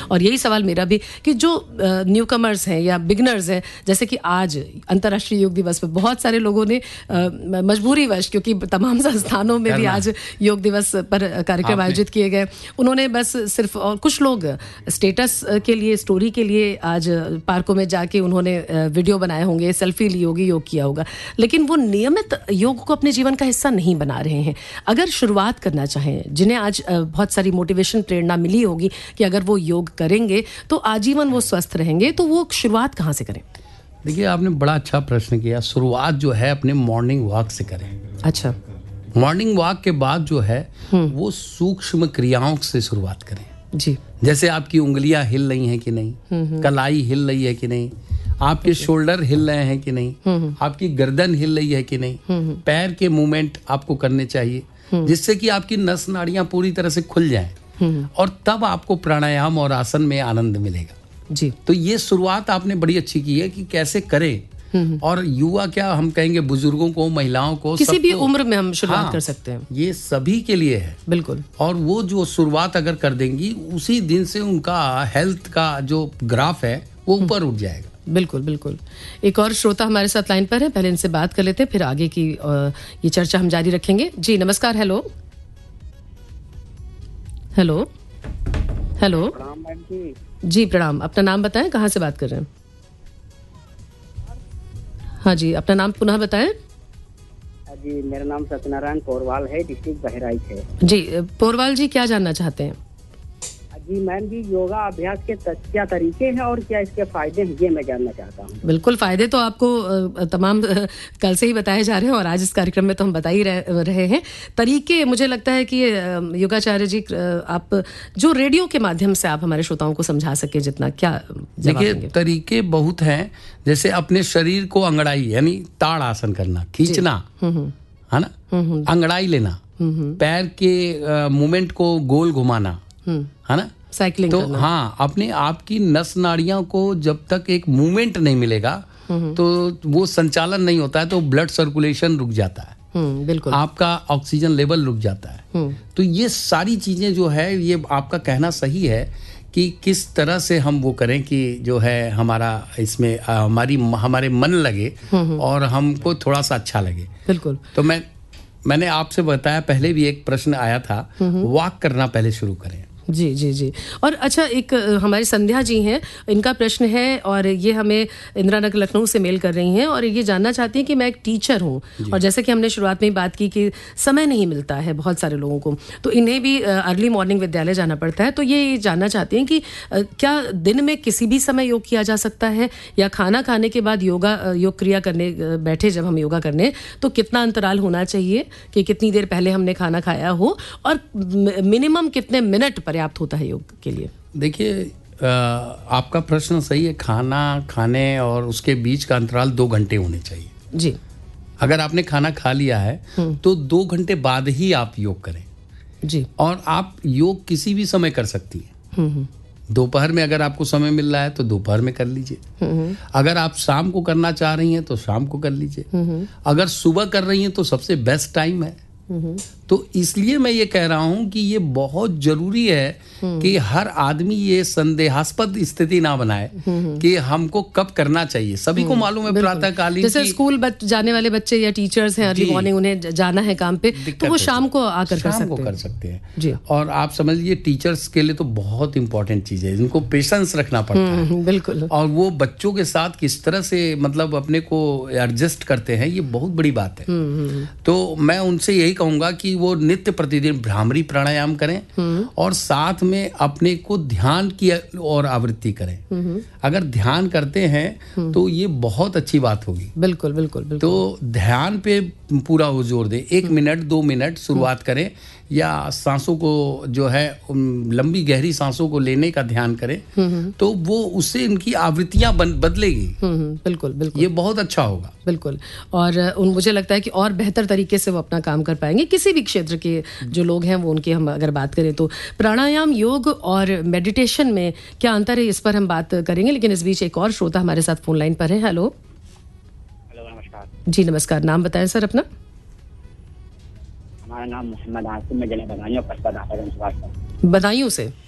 और यही सवाल मेरा भी कि जो न्यू कमर्स हैं या बिगनर्स हैं, जैसे कि आज अंतर्राष्ट्रीय योग दिवस पर बहुत सारे लोगों ने मजबूरीवश, क्योंकि तमाम संस्थानों में भी आज योग दिवस पर कार्यक्रम आयोजित किए गए, उन्होंने बस सिर्फ, और कुछ लोग स्टेटस के लिए, स्टोरी के लिए आज पार्कों में जाके उन्होंने वीडियो बनाए होंगे, सेल्फी ली होगी, योग किया होगा, लेकिन वो नियमित योग को अपने जीवन का हिस्सा नहीं बना रहे हैं। अगर शुरुआत करना चाहें, जिन्हें आज बहुत सारी मोटिवेशन, प्रेरणा मिली होगी कि अगर वो योग करेंगे तो आजीवन वो स्वस्थ रहेंगे, तो वो शुरुआत कहाँ से करें? देखिए, आपने बड़ा अच्छा प्रश्न किया। शुरुआत जो है अपने मॉर्निंग वॉक से करें। अच्छा। मॉर्निंग वॉक के बाद जो है वो सूक्ष्म क्रियाओं से शुरुआत करें जी। जैसे आपकी उंगलियां हिल रही हैं कि नहीं, कलाई हिल रही है कि नहीं, आपके शोल्डर हिल रहे हैं कि नहीं, आपकी गर्दन हिल रही है कि नहीं, पैर के मूवमेंट आपको करने चाहिए, जिससे कि आपकी नस नाड़ियां पूरी तरह से खुल जाएं, और तब आपको प्राणायाम और आसन में आनंद मिलेगा जी। तो ये शुरुआत आपने बड़ी अच्छी की है कि कैसे करें। और युवा क्या, हम कहेंगे बुजुर्गों को, महिलाओं को, किसी भी उम्र में हम शुरुआत कर सकते हैं। ये सभी के लिए है, बिल्कुल। और वो जो शुरुआत अगर कर देंगी, उसी दिन से उनका हेल्थ का जो ग्राफ है वो ऊपर उठ जाएगा। बिल्कुल बिल्कुल। एक और श्रोता हमारे साथ लाइन पर है, पहले इनसे बात कर लेते हैं, फिर आगे की ये चर्चा हम जारी रखेंगे। जी नमस्कार। Hello hello hello. जी प्रणाम। अपना नाम बताएं, कहाँ से बात कर रहे हैं? हाँ जी, अपना नाम पुनः बताएं। जी, मेरा नाम सत्यनारायण पोरवाल है, डिस्ट्रिक्ट बहराइच है। जी पोरवाल जी, क्या जानना चाहते हैं? जी मैम जी, योगा अभ्यास के क्या तरीके हैं और क्या इसके फायदे हैं, ये मैं जानना चाहता हूँ। बिल्कुल, फायदे तो आपको तमाम कल से ही बताए जा रहे हैं और आज इस कार्यक्रम में तो हम बता ही रहे हैं। तरीके, मुझे लगता है कि योगाचार्य जी, आप जो रेडियो के माध्यम से आप हमारे श्रोताओं को समझा सके जितना, क्या देखिए तरीके बहुत हैं। जैसे अपने शरीर को अंगड़ाई यानी ताड़ आसन करना, खींचना है ना, अंगड़ाई लेना, पैर के मूवमेंट को गोल घुमाना, है ना, साइकिलिंग तो करना। हाँ, अपने आप की नस नाड़ियों को जब तक एक मूवमेंट नहीं मिलेगा तो वो संचालन नहीं होता है, तो ब्लड सर्कुलेशन रुक जाता है, बिल्कुल, आपका ऑक्सीजन लेवल रुक जाता है। तो ये सारी चीजें जो है, ये आपका कहना सही है कि किस तरह से हम वो करें कि जो है हमारा इसमें हमारे मन लगे और हमको थोड़ा सा अच्छा लगे। बिल्कुल। तो मैंने आपसे बताया, पहले भी एक प्रश्न आया था, वॉक करना पहले शुरू करें। जी जी जी। और अच्छा, एक हमारी संध्या जी हैं, इनका प्रश्न है और ये हमें इंदिरा नगर लखनऊ से मेल कर रही हैं और ये जानना चाहती हैं कि मैं एक टीचर हूँ और जैसे कि हमने शुरुआत में ही बात की कि समय नहीं मिलता है बहुत सारे लोगों को, तो इन्हें भी अर्ली मॉर्निंग विद्यालय जाना पड़ता है, तो ये जानना चाहती हैं कि क्या दिन में किसी भी समय योग किया जा सकता है या खाना खाने के बाद योग क्रिया करने बैठे जब हम योगा करने तो कितना अंतराल होना चाहिए, कि कितनी देर पहले हमने खाना खाया हो और मिनिमम कितने मिनट पर्याप्त होता है योग के लिए? देखिए, आपका प्रश्न सही है। खाना खाने और उसके बीच का अंतराल 2 घंटे होने चाहिए जी। अगर आपने खाना खा लिया है तो 2 घंटे बाद ही आप योग करें जी। और आप योग किसी भी समय कर सकती हैं। दोपहर में अगर आपको समय मिल रहा है तो दोपहर में कर लीजिए, अगर आप शाम को करना चाह रही हैं तो शाम को कर लीजिए, अगर सुबह कर रही हैं तो सबसे बेस्ट टाइम है। तो इसलिए मैं ये कह रहा हूं कि ये बहुत जरूरी है कि हर आदमी ये संदेहास्पद स्थिति ना बनाए कि हमको कब करना चाहिए। सभी को मालूम है प्रातःकालीन, जैसे स्कूल जाने वाले बच्चे या टीचर्स हैं, अर्ली मॉर्निंग उन्हें जाना है काम पे, तो वो शाम को आकर कर सकते हैं जी। और आप समझ लीजिए टीचर्स के लिए तो बहुत इंपॉर्टेंट चीज है, इनको पेशेंस रखना पड़ता है। बिल्कुल। और वो बच्चों के साथ किस तरह से मतलब अपने को एडजस्ट करते हैं, ये बहुत बड़ी बात है। तो मैं उनसे यही कहूंगा कि वो नित्य प्रतिदिन भ्रामरी प्राणायाम करें और साथ में अपने को ध्यान की और आवृत्ति करें। अगर ध्यान करते हैं तो ये बहुत अच्छी बात होगी। बिल्कुल बिल्कुल बिल्कुल। तो ध्यान पे पूरा वो जोर दें, 1 मिनट 2 मिनट शुरुआत करें, या सांसों को जो है लंबी गहरी सांसों को लेने का ध्यान करें, तो वो उससे इनकी आवृत्तियां बदलेगी। बिल्कुल बिल्कुल, ये बहुत अच्छा होगा। बिल्कुल। और मुझे लगता है कि और बेहतर तरीके से वो अपना काम कर पाएंगे। किसी भी क्षेत्र के जो लोग हैं वो, उनकी हम अगर बात करें तो प्राणायाम, योग और मेडिटेशन में क्या अंतर है, इस पर हम बात करेंगे। लेकिन इस बीच एक और श्रोता हमारे साथ फोन लाइन पर है। हेलो नमस्कार। जी नमस्कार। नाम बताएं सर अपना। हमारा नाम मोहम्मद आसिम है, जिले बदायूं, बदायूं से।